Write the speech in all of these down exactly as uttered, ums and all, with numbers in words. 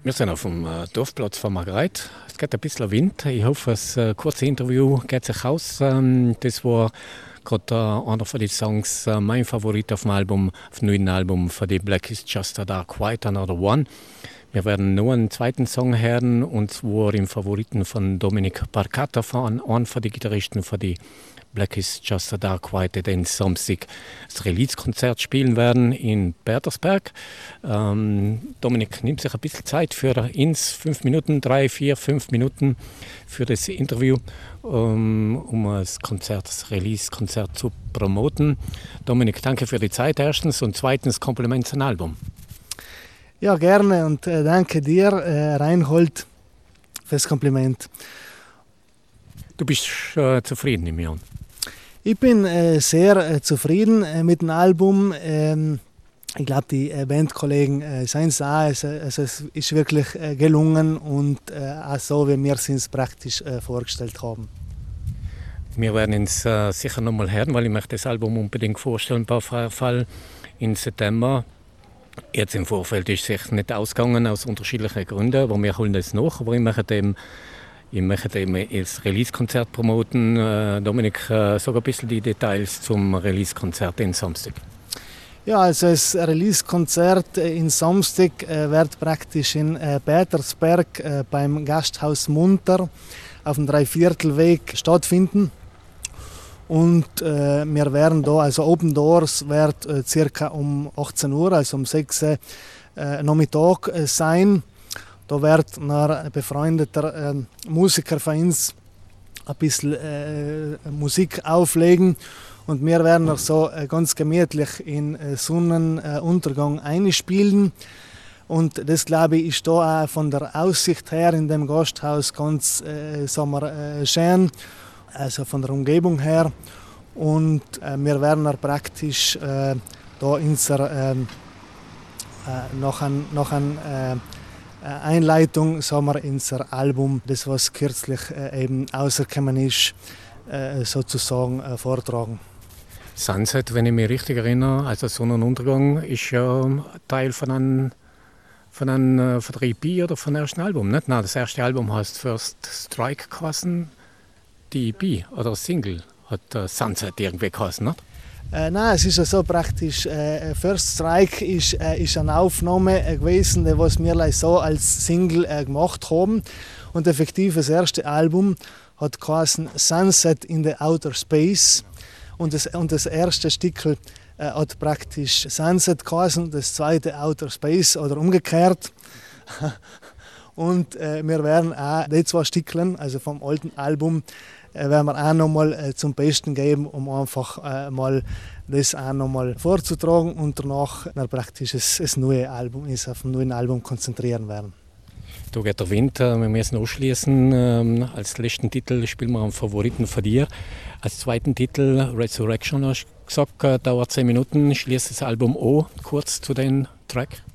Wir sind auf dem Dorfplatz von Margret. Es geht ein bisschen Wind. Ich hoffe, das äh, kurze Interview geht sich aus. Ähm, das war gerade äh, einer von den Songs, äh, mein Favorit auf dem Album, auf dem neuen Album von The Black is Just a Dark White, Another One. Wir werden noch einen zweiten Song hören, und zwar im Favoriten von Dominic Barcata, von einem von den Gitarristen von die Black is Just a Dark White, den Samstag das Release-Konzert spielen werden in Bertersberg. Ähm, Dominik nimmt sich ein bisschen Zeit für ins fünf Minuten, drei, vier, fünf Minuten für das Interview, um, um das Konzert, das Release-Konzert zu promoten. Dominik, danke für die Zeit erstens, und zweitens Kompliment zum Album. Ja, gerne, und äh, danke dir, äh, Reinhold, fürs Kompliment. Du bist äh, zufrieden im Jahr? Ich bin äh, sehr äh, zufrieden äh, mit dem Album. Ähm, ich glaube, die äh, Bandkollegen äh, seien es auch. Also, also es ist wirklich äh, gelungen, und äh, auch so, wie wir es uns praktisch äh, vorgestellt haben. Wir werden uns äh, sicher noch mal hören, weil ich möchte das Album unbedingt vorstellen, auf jeden Fall im September. Jetzt im Vorfeld ist es sich nicht ausgegangen, aus unterschiedlichen Gründen, aber wir holen das nach. Aber ich möchte dem Ich möchte eben das Release-Konzert promoten. Dominik, sag ein bisschen die Details zum Release-Konzert in Samstag. Ja, also das Release-Konzert in Samstag äh, wird praktisch in äh, Petersberg äh, beim Gasthaus Munter auf dem Dreiviertelweg stattfinden. Und äh, wir werden da, also Open Doors wird äh, circa um achtzehn Uhr, also um sechs Uhr äh, Nachmittag äh, sein. Da wird ein befreundeter äh, Musiker von uns ein bisschen äh, Musik auflegen, und wir werden auch so äh, ganz gemütlich in äh, Sonnenuntergang einspielen. Und das, glaube ich, ist da auch von der Aussicht her in dem Gasthaus ganz äh, sagen wir, äh, schön, also von der Umgebung her. Und äh, wir werden auch praktisch äh, da unser äh, äh, noch ein, noch ein äh, Einleitung, sagen wir, in unser Album, das was kürzlich äh, eben rausgekommen ist, äh, sozusagen äh, vortragen. Sunset, wenn ich mich richtig erinnere, also Sonnenuntergang, ist ja Teil von einem, von einem von der E P oder von dem ersten Album, nicht? Nein, das erste Album heißt First Strike geheißen, die E P oder Single hat äh, Sunset irgendwie geheißen, nicht? Äh, nein, es ist ja so praktisch, äh, First Strike ist, äh, ist eine Aufnahme äh, gewesen, die was wir so als Single äh, gemacht haben. Und effektiv das erste Album hat geheißen Sunset in the Outer Space. Und das, und das erste Stück äh, hat praktisch Sunset geheißen, das zweite Outer Space oder umgekehrt. Und äh, wir werden auch die zwei Stückchen, also vom alten Album, äh, werden wir auch nochmal äh, zum Besten geben, um einfach äh, mal das auch nochmal vorzutragen, und danach na, praktisch das, das neue Album, ist auf dem neuen Album konzentrieren werden. Da geht der Wind, wir müssen anschließen. Als letzten Titel spielen wir einen Favoriten von dir. Als zweiten Titel Resurrection, hast du gesagt, dauert zehn Minuten, schließt das Album an. Kurz zu den Track.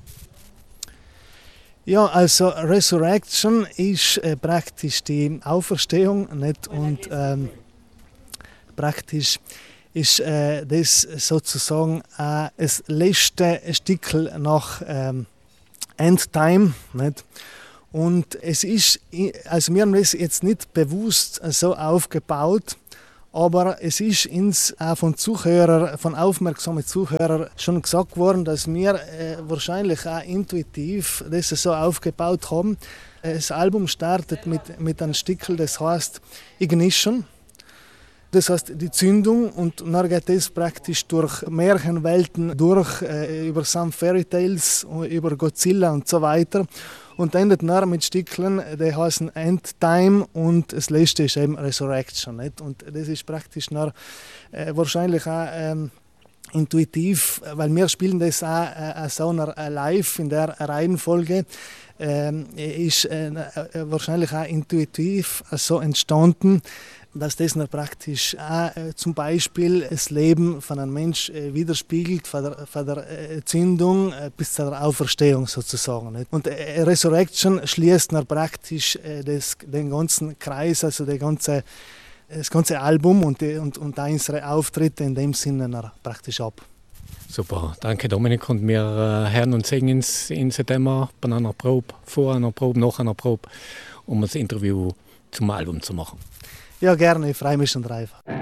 Ja, also Resurrection ist äh, praktisch die Auferstehung, nicht? Und ähm, praktisch ist äh, das sozusagen äh, das letzte Stück nach ähm, Endtime, nicht? Und es ist, also wir haben das jetzt nicht bewusst so aufgebaut, aber es ist uns auch von Zuhörern, von aufmerksamen Zuhörern schon gesagt worden, dass wir äh, wahrscheinlich auch intuitiv das so aufgebaut haben. Das Album startet mit, mit einem Stück, das heißt Ignition. Das heißt die Zündung, und dann geht es praktisch durch Märchenwelten, durch, äh, über some Fairy Tales, über Godzilla und so weiter. Und endet dann mit Stückchen, die heißen Endtime, und das letzte ist eben Resurrection. Nicht? Und das ist praktisch dann, äh, wahrscheinlich auch ähm, intuitiv, weil wir spielen das auch äh, so äh, live in der Reihenfolge, äh, ist äh, wahrscheinlich auch intuitiv so entstanden, dass das dann praktisch auch, äh, zum Beispiel das Leben von einem Menschen äh, widerspiegelt, von der, von der äh, Zündung äh, bis zur Auferstehung sozusagen. Nicht? Und äh, Resurrection schließt dann praktisch äh, das, den ganzen Kreis, also die ganze, das ganze Album und, die, und, und unsere Auftritte in dem Sinne praktisch ab. Super, danke Dominik. Und wir äh, hören und sehen uns in September bei einer Probe, vor einer Probe, nach einer Probe, um das Interview zum Album zu machen. Ja, gerne, ich freue mich schon drauf.